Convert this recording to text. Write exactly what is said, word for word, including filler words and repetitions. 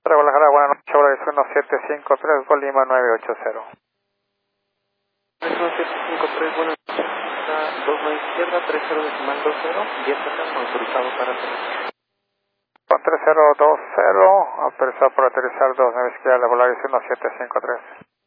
Guadalajara, buenas noches, Chevrolet uno siete cinco tres, Gol Lima nueve ocho cero. uno siete cinco tres, buenas noches, dos nueve izquierda, tres cero decimal dos cero, diez acá, autorizado para aterrizar. Con tres cero dos cero, autorizado para aterrizar dos nueve izquierda, Volaris uno siete cinco tres.